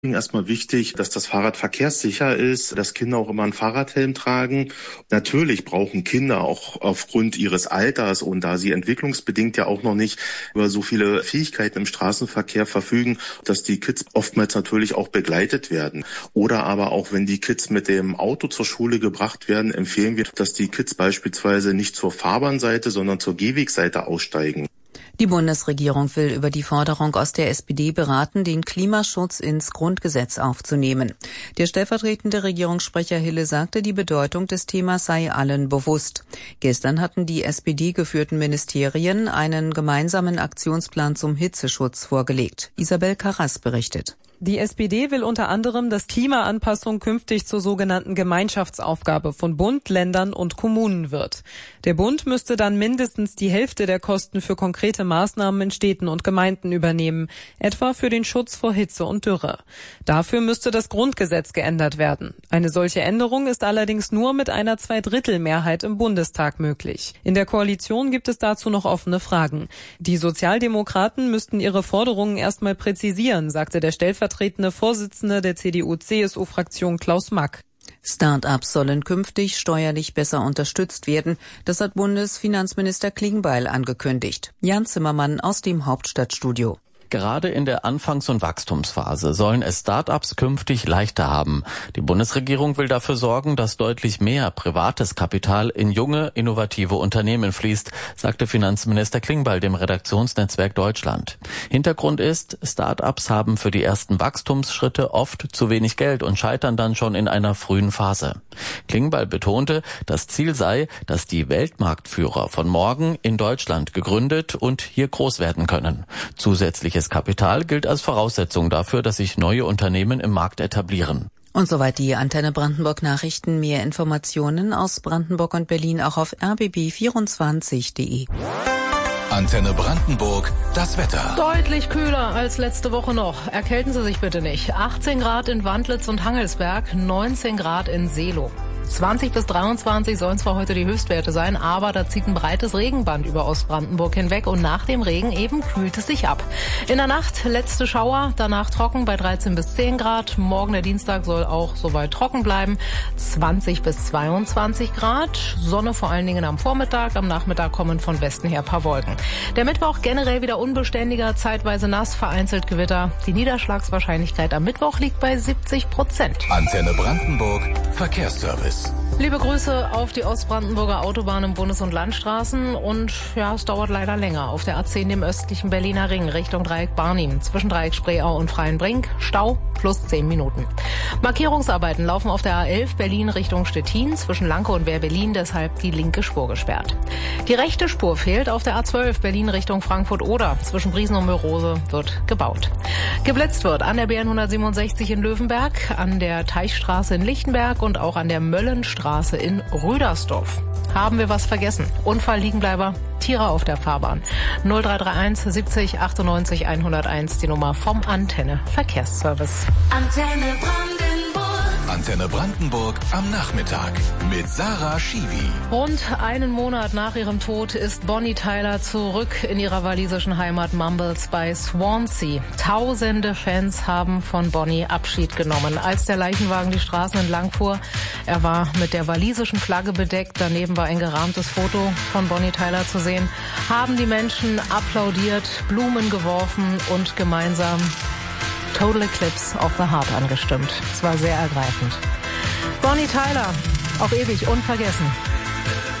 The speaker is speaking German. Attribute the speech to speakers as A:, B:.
A: Erstmal wichtig, dass das Fahrrad verkehrssicher ist, dass Kinder auch immer einen Fahrradhelm tragen. Natürlich brauchen Kinder auch aufgrund ihres Alters und da sie entwicklungsbedingt ja auch noch nicht über so viele Fähigkeiten im Straßenverkehr verfügen, dass die Kids oftmals natürlich auch begleitet werden. Oder aber auch, wenn die Kids mit dem Auto zur Schule gebracht werden, empfehlen wir, dass die Kids beispielsweise nicht zur Fahrbahnseite, sondern zur Gehwegseite aussteigen.
B: Die Bundesregierung will über die Forderung aus der SPD beraten, den Klimaschutz ins Grundgesetz aufzunehmen. Der stellvertretende Regierungssprecher Hille sagte, die Bedeutung des Themas sei allen bewusst. Gestern hatten die SPD-geführten Ministerien einen gemeinsamen Aktionsplan zum Hitzeschutz vorgelegt. Isabel Karras berichtet.
C: Die SPD will unter anderem, dass Klimaanpassung künftig zur sogenannten Gemeinschaftsaufgabe von Bund, Ländern und Kommunen wird. Der Bund müsste dann mindestens die Hälfte der Kosten für konkrete Maßnahmen in Städten und Gemeinden übernehmen, etwa für den Schutz vor Hitze und Dürre. Dafür müsste das Grundgesetz geändert werden. Eine solche Änderung ist allerdings nur mit einer Zweidrittelmehrheit im Bundestag möglich. In der Koalition gibt es dazu noch offene Fragen. Die Sozialdemokraten müssten ihre Forderungen erstmal präzisieren, sagte der stellvertretende Vorsitzende der CDU-CSU-Fraktion Klaus Mack.
B: Start-ups sollen künftig steuerlich besser unterstützt werden. Das hat Bundesfinanzminister Klingbeil angekündigt. Jan Zimmermann aus dem Hauptstadtstudio.
D: Gerade in der Anfangs- und Wachstumsphase sollen es Start-ups künftig leichter haben. Die Bundesregierung will dafür sorgen, dass deutlich mehr privates Kapital in junge, innovative Unternehmen fließt, sagte Finanzminister Klingbeil dem Redaktionsnetzwerk Deutschland. Hintergrund ist, Start-ups haben für die ersten Wachstumsschritte oft zu wenig Geld und scheitern dann schon in einer frühen Phase. Klingbeil betonte, das Ziel sei, dass die Weltmarktführer von morgen in Deutschland gegründet und hier groß werden können. Zusätzliches Kapital gilt als Voraussetzung dafür, dass sich neue Unternehmen im Markt etablieren.
B: Und soweit die Antenne Brandenburg Nachrichten. Mehr Informationen aus Brandenburg und Berlin auch auf rbb24.de.
E: Antenne Brandenburg, das Wetter.
F: Deutlich kühler als letzte Woche noch. Erkälten Sie sich bitte nicht. 18 Grad in Wandlitz und Hangelsberg, 19 Grad in Seelow. 20 bis 23 sollen zwar heute die Höchstwerte sein, aber da zieht ein breites Regenband über Ostbrandenburg hinweg und nach dem Regen eben kühlt es sich ab. In der Nacht letzte Schauer, danach trocken bei 13 bis 10 Grad. Morgen der Dienstag soll auch soweit trocken bleiben. 20 bis 22 Grad. Sonne vor allen Dingen am Vormittag. Am Nachmittag kommen von Westen her ein paar Wolken. Der Mittwoch generell wieder unbeständiger, zeitweise nass, vereinzelt Gewitter. Die Niederschlagswahrscheinlichkeit am Mittwoch liegt bei 70%.
E: Antenne Brandenburg, Verkehrsservice.
F: Liebe Grüße auf die Ostbrandenburger Autobahnen, Bundes- und Landstraßen. Und ja, es dauert leider länger. Auf der A10 dem östlichen Berliner Ring Richtung Dreieck Barnim. Zwischen Dreieck Spreeau und Freienbrink. Stau plus 10 Minuten. Markierungsarbeiten laufen auf der A11 Berlin Richtung Stettin. Zwischen Lanke und Wehr-Berlin deshalb die linke Spur gesperrt. Die rechte Spur fehlt auf der A12 Berlin Richtung Frankfurt-Oder. Zwischen Briesen und Mörose wird gebaut. Geblitzt wird an der BN 167 in Löwenberg, an der Teichstraße in Lichtenberg und auch an der Möllenstraße in Rüdersdorf. Haben wir was vergessen? Unfall, Liegenbleiber, Tiere auf der Fahrbahn. 0331 70 98 101, die Nummer vom Antenne Verkehrsservice.
E: Antenne Brandenburg am Nachmittag mit Sarah Schiwi.
F: Rund einen Monat nach ihrem Tod ist Bonnie Tyler zurück in ihrer walisischen Heimat Mumbles bei Swansea. Tausende Fans haben von Bonnie Abschied genommen. Als der Leichenwagen die Straßen entlang fuhr, er war mit der walisischen Flagge bedeckt. Daneben war ein gerahmtes Foto von Bonnie Tyler zu sehen. Haben die Menschen applaudiert, Blumen geworfen und gemeinsam Total Eclipse of the Heart angestimmt. Es war sehr ergreifend. Bonnie Tyler, auf ewig unvergessen.